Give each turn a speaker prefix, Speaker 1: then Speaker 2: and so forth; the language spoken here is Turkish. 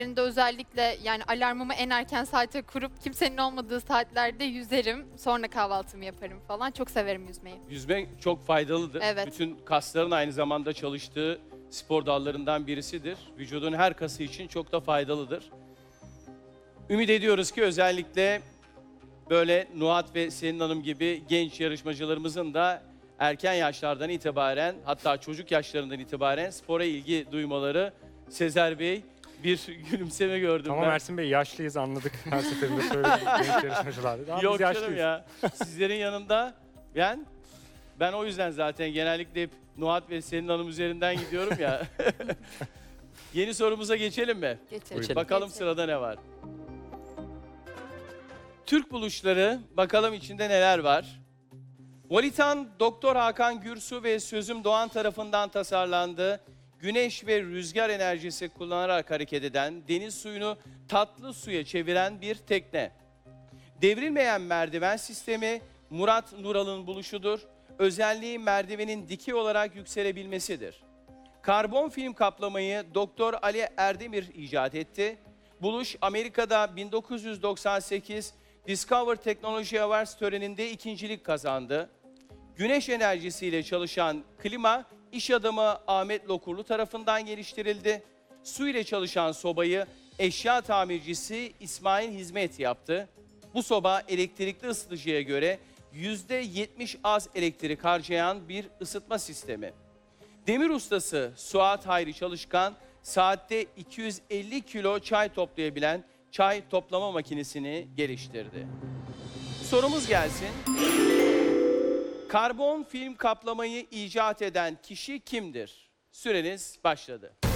Speaker 1: günlerinde özellikle yani alarmımı en erken saate kurup kimsenin olmadığı saatlerde yüzerim. Sonra kahvaltımı yaparım falan. Çok severim yüzmeyi.
Speaker 2: Yüzme çok faydalıdır.
Speaker 1: Evet.
Speaker 2: Bütün kasların aynı zamanda çalıştığı spor dallarından birisidir. Vücudun her kası için çok da faydalıdır. Ümit ediyoruz ki özellikle böyle Nuhat ve Selin Hanım gibi genç yarışmacılarımızın da erken yaşlardan itibaren, hatta çocuk yaşlarından itibaren spora ilgi duymaları. Sezer Bey, bir gülümseme gördüm
Speaker 3: Tamam
Speaker 2: ben.
Speaker 3: Ersin Bey, yaşlıyız, anladık. Her seferinde söyledik genç yarışmacılar. Daha
Speaker 2: Yok
Speaker 3: biz
Speaker 2: canım
Speaker 3: yaşlıyız.
Speaker 2: ya. Sizlerin yanında ben o yüzden zaten genellikle hep Nuhat ve Selin Hanım üzerinden gidiyorum ya. Yeni sorumuza geçelim mi?
Speaker 1: Geçelim.
Speaker 2: Bakalım sırada ne var? Türk buluşları, bakalım içinde neler var? Volitan, Doktor Hakan Gürsu ve Sözüm Doğan tarafından tasarlandı. Güneş ve rüzgar enerjisi kullanarak hareket eden, deniz suyunu tatlı suya çeviren bir tekne. Devrilmeyen merdiven sistemi Murat Nural'ın buluşudur. Özelliği merdivenin dikey olarak yükselebilmesidir. Karbon film kaplamayı Doktor Ali Erdemir icat etti. Buluş Amerika'da 1998 Discover Technology Awards töreninde ikincilik kazandı. Güneş enerjisiyle çalışan klima iş adamı Ahmet Lokurlu tarafından geliştirildi. Su ile çalışan sobayı eşya tamircisi İsmail Hizmet yaptı. Bu soba elektrikli ısıtıcıya göre %70 az elektrik harcayan bir ısıtma sistemi. Demir ustası Suat Hayri Çalışkan saatte 250 kilo çay toplayabilen çay toplama makinesini geliştirdi. Sorumuz gelsin. Karbon film kaplamayı icat eden kişi kimdir? Süreniz başladı.